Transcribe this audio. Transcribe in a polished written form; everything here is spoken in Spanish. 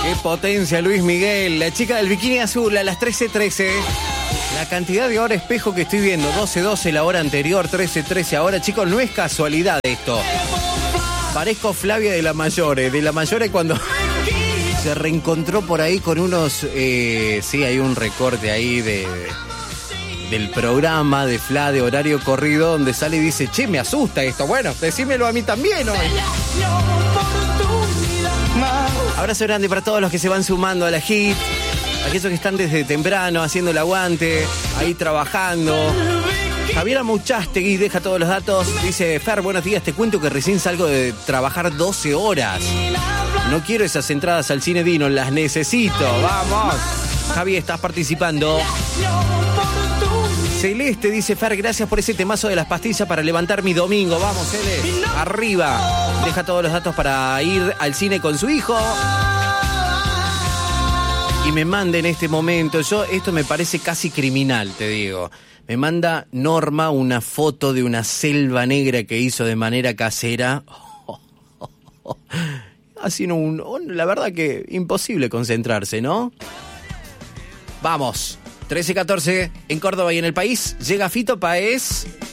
Qué potencia, Luis Miguel. La chica del bikini azul a las 13:13. La cantidad de hora espejo que estoy viendo, 12:12 la hora anterior, 13:13 ahora. Chicos, no es casualidad esto. Parezco Flavia de la Mayore. De la Mayore cuando se reencontró por ahí con unos... sí, hay un recorte ahí del programa de Fla de horario corrido donde sale y dice, che, me asusta esto. Bueno, decímelo a mí también hoy. Abrazo grande para todos los que se van sumando a la hit. Aquellos que están desde temprano haciendo el aguante, ahí trabajando. Javiera Muchastegui deja todos los datos. Dice, Fer, buenos días, te cuento que recién salgo de trabajar 12 horas. No quiero esas entradas al cine Dino, las necesito. Vamos. Javi, estás participando. Celeste dice, Fer, gracias por ese temazo de las pastillas para levantar mi domingo. Vamos, Celeste, arriba. Deja todos los datos para ir al cine con su hijo. Y me manda en este momento, esto me parece casi criminal, te digo. Me manda Norma una foto de una selva negra que hizo de manera casera. Así la verdad que imposible concentrarse, ¿no? Vamos, 13:14 en Córdoba y en el país. Llega Fito Páez.